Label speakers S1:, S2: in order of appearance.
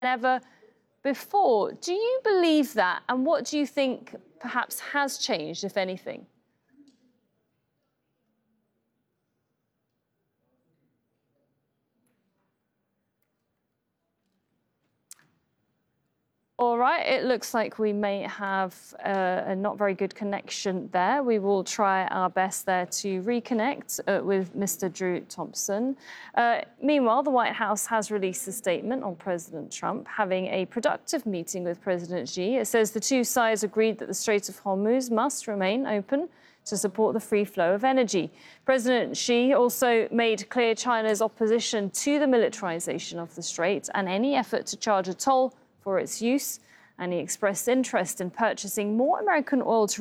S1: ever before. Do you believe that? And what do you think perhaps has changed, if anything? All right, it looks like we may have a not very good connection there. We will try our best there to reconnect with Mr. Drew Thompson. Meanwhile, the White House has released a statement on President Trump having a productive meeting with President Xi. It says the two sides agreed that the Strait of Hormuz must remain open to support the free flow of energy. President Xi also made clear China's opposition to the militarization of the strait and any effort to charge a toll for its use, and he expressed interest in purchasing more American oil to